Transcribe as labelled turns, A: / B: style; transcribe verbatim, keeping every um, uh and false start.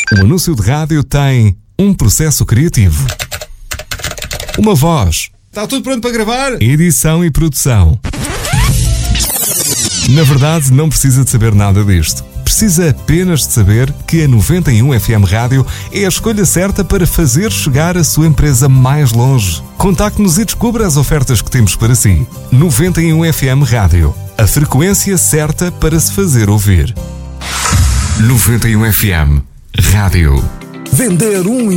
A: Um anúncio de rádio tem um processo criativo, uma voz.
B: Está tudo pronto para gravar?
A: Edição e produção. Na verdade, não precisa de saber nada disto. Precisa apenas de saber que a noventa e um F M Rádio é a escolha certa para fazer chegar a sua empresa mais longe. Contacte-nos e descubra as ofertas que temos para si. noventa e um F M Rádio. A frequência certa para se fazer ouvir. noventa e um F M Rádio.
C: Vender um